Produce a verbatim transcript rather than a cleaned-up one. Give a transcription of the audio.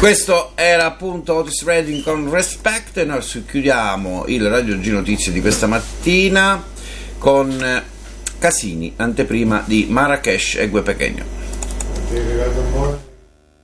Questo era appunto Otis Redding con Respect, e noi chiudiamo il Radio G Notizie di questa mattina con Casini, anteprima di Marrakesh e Gue Pequeño.